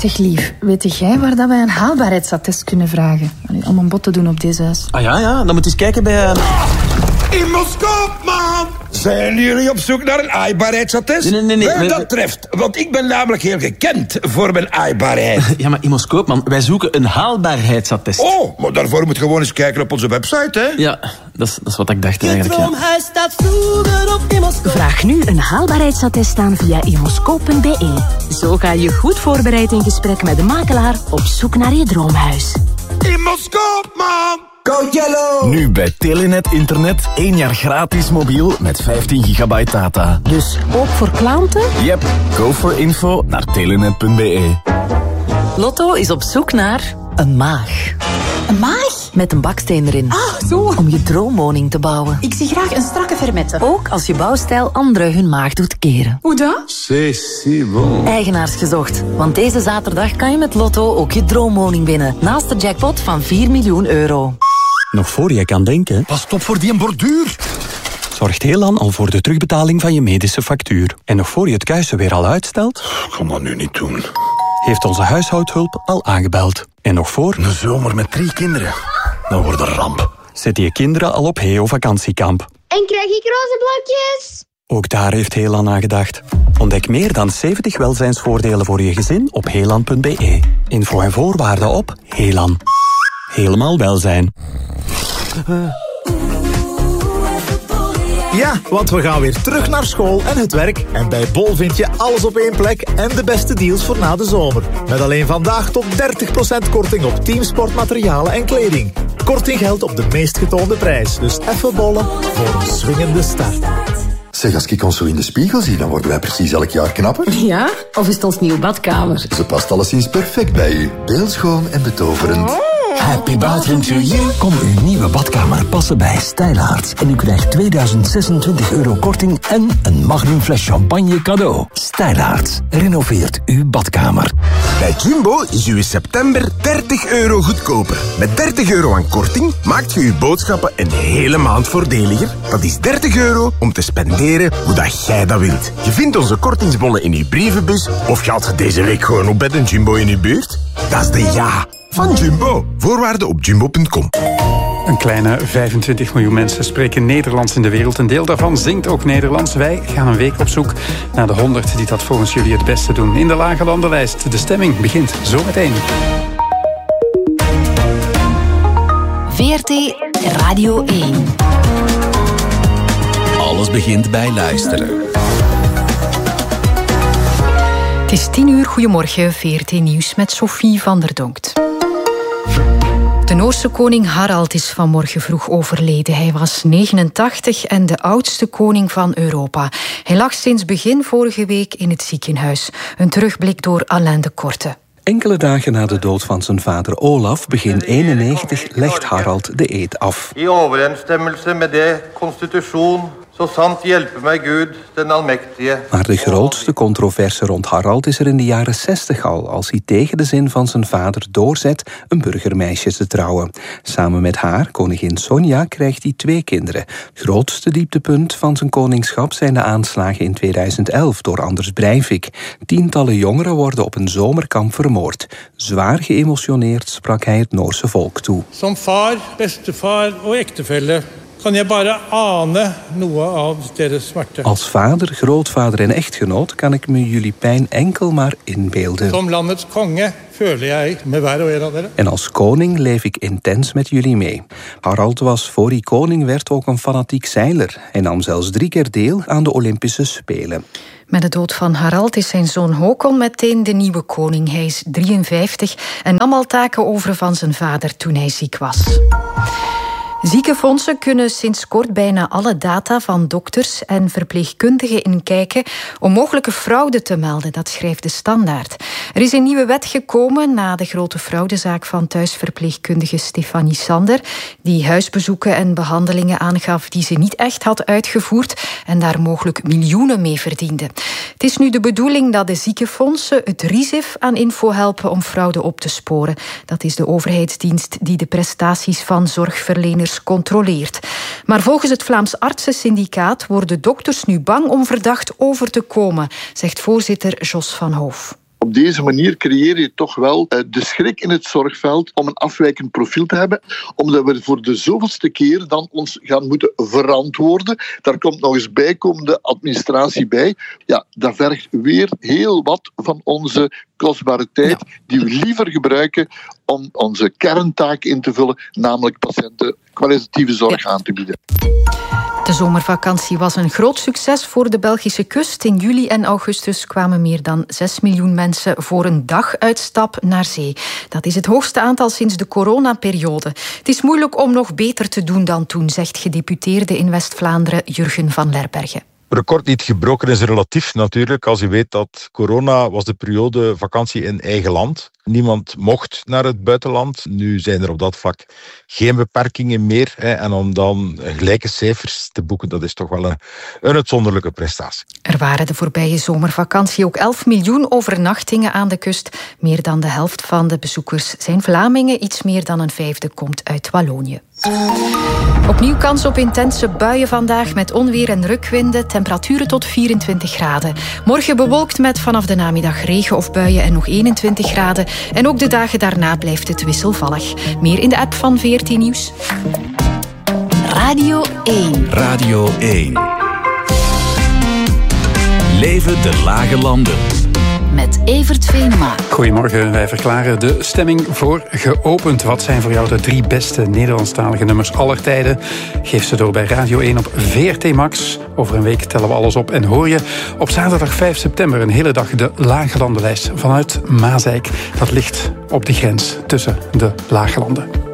Zeg lief, weet jij waar dat wij een haalbaarheidsattest kunnen vragen? Om een bod te doen op deze huis. Ah ja, dan moet je eens kijken bij... Imoscoop, man! Zijn jullie op zoek naar een aaibaarheidsattest? Nee. Dat treft, want ik ben namelijk heel gekend voor mijn aaibaarheid. Ja, maar Imoscoop, man, wij zoeken een haalbaarheidsattest. Oh, maar daarvoor moet je gewoon eens kijken op onze website, hè? Ja, dat is wat ik dacht eigenlijk, ja. Droomhuis staat vroeger op Imoscoop. Vraag nu een haalbaarheidsattest aan via imoscoop.be. Zo ga je goed voorbereid in gesprek met de makelaar op zoek naar je droomhuis. Imoscoop, man! Go Yellow! Nu bij Telenet Internet 1 jaar gratis mobiel met 15 gigabyte data. Dus ook voor klanten? Yep, go for info naar telenet.be. Lotto is op zoek naar een maag. Een maag? Met een baksteen erin. Ah, zo. Om je droomwoning te bouwen. Ik zie graag een strakke fermette. Ook als je bouwstijl anderen hun maag doet keren. Hoe dat? C'est si bon. Eigenaars gezocht. Want deze zaterdag kan je met Lotto ook je droomwoning winnen. Naast de jackpot van 4 miljoen euro. Nog voor je kan denken... Pas op voor die borduur. Zorgt Heelan al voor de terugbetaling van je medische factuur. En nog voor je het kuisen weer al uitstelt... Ik kan dat nu niet doen. Heeft onze huishoudhulp al aangebeld. En nog voor... Een zomer met 3 kinderen. Dan wordt een ramp. Zet je kinderen al op Heo vakantiekamp. En krijg ik roze blokjes? Ook daar heeft Heelan aan gedacht. Ontdek meer dan 70 welzijnsvoordelen voor je gezin op heelan.be. Info en voorwaarden op Heelan. Helemaal welzijn. Ja, want we gaan weer terug naar school en het werk. En bij Bol vind je alles op één plek en de beste deals voor na de zomer. Met alleen vandaag tot 30% korting op teamsportmaterialen en kleding. Korting geldt op de meest getoonde prijs. Dus even bollen voor een swingende start. Zeg, als ik ons zo in de spiegel zie, dan worden wij precies elk jaar knapper. Ja? Of is het ons nieuwe badkamer? Ze past alleszins perfect bij u. Beeldschoon en betoverend. Happy bathroom to you. Kom uw nieuwe badkamer passen bij Stijlaarts. En u krijgt 2026 euro korting en een magnum fles champagne cadeau. Stijlaarts. Renoveert uw badkamer. Bij Jumbo is u in september 30 euro goedkoper. Met 30 euro aan korting maakt je uw boodschappen een hele maand voordeliger. Dat is 30 euro om te spenderen hoe dat jij dat wilt. Je vindt onze kortingsbonnen in uw brievenbus of je haalt deze week gewoon op bij een Jumbo in uw buurt. Dat is de ja van Jumbo. Voorwaarden op jumbo.com. Een kleine 25 miljoen mensen spreken Nederlands in de wereld. Een deel daarvan zingt ook Nederlands. Wij gaan een week op zoek naar de 100 die dat volgens jullie het beste doen. In de Lage Landenlijst. De stemming begint zometeen. VRT Radio 1. Alles begint bij luisteren. Het is 10 uur. Goedemorgen, VRT Nieuws met Sophie van der Donkt. De Noorse koning Harald is vanmorgen vroeg overleden. Hij was 89 en de oudste koning van Europa. Hij lag sinds begin vorige week in het ziekenhuis. Een terugblik door Alain de Korte. Enkele dagen na de dood van zijn vader Olaf, begin 91, legt Harald de eed af. In overeenstemmelse met de constitutie, zo sant hjälpe mij Gud, den almektige. Maar de grootste controverse rond Harald is er in de jaren 60 al, als hij tegen de zin van zijn vader doorzet een burgermeisje te trouwen. Samen met haar, koningin Sonja, krijgt hij 2 kinderen. Het grootste dieptepunt van zijn koningschap zijn de aanslagen in 2011 door Anders Breivik. Tientallen jongeren worden op een zomerkamp vermoord. Zwaar geëmotioneerd sprak hij het Noorse volk toe. Som far, bestefar en echtefelle kan je bare ane noe av deres smerte. Als vader, grootvader en echtgenoot kan ik me jullie pijn enkel maar inbeelden. Som landets konge føler jeg med hver og en av dere. En als koning leef ik intens met jullie mee. Harald was, voor hij koning werd, ook een fanatiek zeiler. Hij nam zelfs 3 keer deel aan de Olympische Spelen. Met de dood van Harald is zijn zoon Håkon meteen de nieuwe koning. Hij is 53 en nam al taken over van zijn vader toen hij ziek was. Ziekenfondsen kunnen sinds kort bijna alle data van dokters en verpleegkundigen inkijken om mogelijke fraude te melden, dat schrijft de Standaard. Er is een nieuwe wet gekomen na de grote fraudezaak van thuisverpleegkundige Stefanie Sander, die huisbezoeken en behandelingen aangaf die ze niet echt had uitgevoerd en daar mogelijk miljoenen mee verdiende. Het is nu de bedoeling dat de ziekenfondsen het RISIF aan info helpen om fraude op te sporen. Dat is de overheidsdienst die de prestaties van zorgverleners controleert. Maar volgens het Vlaams Artsensyndicaat worden dokters nu bang om verdacht over te komen, zegt voorzitter Jos van Hoof. Op deze manier creëer je toch wel de schrik in het zorgveld om een afwijkend profiel te hebben, omdat we voor de zoveelste keer dan ons gaan moeten verantwoorden. Daar komt nog eens bijkomende administratie bij. Ja, dat vergt weer heel wat van onze kostbare tijd, die we liever gebruiken om onze kerntaak in te vullen, namelijk patiënten kwalitatieve zorg aan te bieden. De zomervakantie was een groot succes voor de Belgische kust. In juli en augustus kwamen meer dan 6 miljoen mensen voor een daguitstap naar zee. Dat is het hoogste aantal sinds de coronaperiode. Het is moeilijk om nog beter te doen dan toen, zegt gedeputeerde in West-Vlaanderen Jurgen van Lerberghe. Record niet gebroken is relatief natuurlijk. Als je weet dat corona was de periode vakantie in eigen land. Niemand mocht naar het buitenland. Nu zijn er op dat vlak geen beperkingen meer. En om dan gelijke cijfers te boeken, dat is toch wel een uitzonderlijke prestatie. Er waren de voorbije zomervakantie ook 11 miljoen overnachtingen aan de kust. Meer dan de helft van de bezoekers zijn Vlamingen. Iets meer dan een vijfde komt uit Wallonië. Opnieuw kans op intense buien vandaag met onweer en rukwinden. Temperaturen tot 24 graden. Morgen bewolkt met vanaf de namiddag regen of buien en nog 21 graden. En ook de dagen daarna blijft het wisselvallig. Meer in de app van VRT Nieuws. Radio 1. Radio 1. Leven de Lage Landen. Met Evert Veenma. Goedemorgen, wij verklaren de stemming voor geopend. Wat zijn voor jou de 3 beste Nederlandstalige nummers aller tijden? Geef ze door bij Radio 1 op VRT Max. Over een week tellen we alles op en hoor je op zaterdag 5 september een hele dag de Lage Landenlijst vanuit Maaseik. Dat ligt op de grens tussen de Lage Landen.